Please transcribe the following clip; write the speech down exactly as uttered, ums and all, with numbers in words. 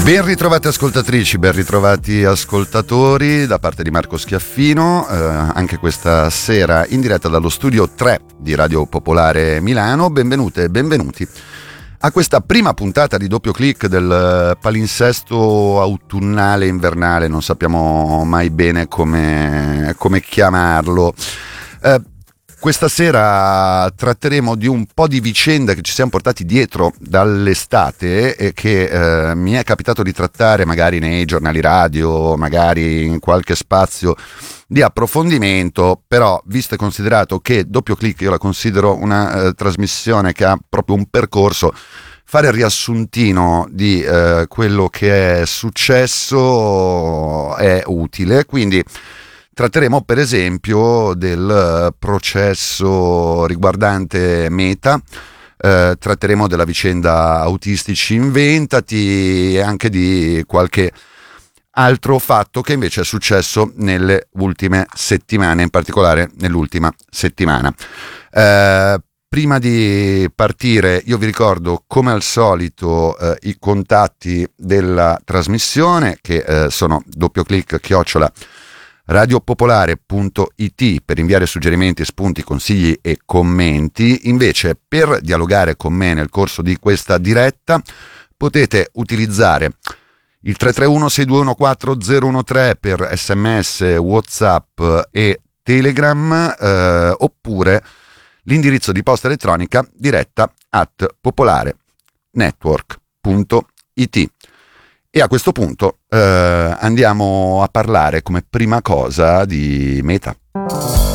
Ben ritrovate ascoltatrici, ben ritrovati ascoltatori da parte di Marco Schiaffino, eh, anche questa sera in diretta dallo studio tre di Radio Popolare Milano. Benvenute e benvenuti a questa prima puntata di Doppio Click del palinsesto autunnale invernale, non sappiamo mai bene come, come chiamarlo. Eh, Questa sera tratteremo di un po' di vicende che ci siamo portati dietro dall'estate e che eh, mi è capitato di trattare magari nei giornali radio, magari in qualche spazio di approfondimento, però visto e considerato che Doppio Click io la considero una eh, trasmissione che ha proprio un percorso, fare il riassuntino di eh, quello che è successo è utile, quindi tratteremo per esempio del processo riguardante Meta, eh, tratteremo della vicenda Autistici Inventati e anche di qualche altro fatto che invece è successo nelle ultime settimane, in particolare nell'ultima settimana. Eh, prima di partire io vi ricordo come al solito eh, i contatti della trasmissione che eh, sono doppioclick chiocciola radiopopolare punto it per inviare suggerimenti, spunti, consigli e commenti. Invece per dialogare con me nel corso di questa diretta potete utilizzare il tre tre uno sei due uno quattro zero uno tre per sms, whatsapp e telegram, eh, oppure l'indirizzo di posta elettronica diretta at popolarenetwork punto it. E a questo punto eh, andiamo a parlare come prima cosa di Meta.